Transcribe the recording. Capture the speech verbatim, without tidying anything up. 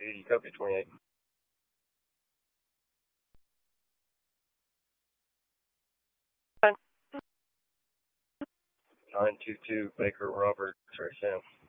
eighty, copy twenty-eight. nine two two Baker Robert, sorry, Sam.